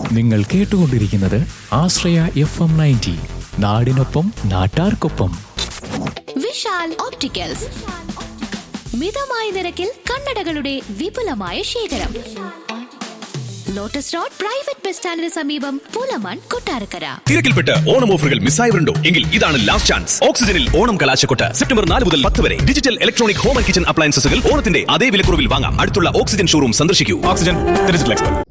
നിങ്ങൾ കേട്ടുകൊണ്ടിരിക്കുന്നത് ആശ്രയ FM 90, നാടിനൊപ്പം നാട്ടാർക്കൊപ്പം. വിശാൽ ഓപ്റ്റിക്കൽസ്, മിതമായ നിരക്കിൽ കണ്ണടകളുടെ വിപുലമായ ശേഖരം. ലോട്ടസ് റോഡ് പ്രൈവറ്റ് ബസ് സ്റ്റാൻഡിന് സമീപം, പൂലമൺ, കൊട്ടാരക്കര. തിരക്കിൽപ്പെട്ട് ഓണം ഓഫറുകൾ മിസ്സായവരുണ്ടോ? എങ്കിൽ ഇതാണ് ലാസ്റ്റ് ചാൻസ്. ഓക്സിജനിൽ ഓണം കലാശക്കൊട്ട് സെപ്റ്റംബർ 4 മുതൽ 10 വരെ. Digital electronic home and kitchen അപ്ലയൻസസുകൾ ഓണത്തിന്റെ അതേ വിലക്കുറവിൽ വാങ്ങാം. അടുത്തുള്ള ഓക്സിജൻ ഷോറൂം സന്ദർശിക്കൂ. Oxygen digital expert.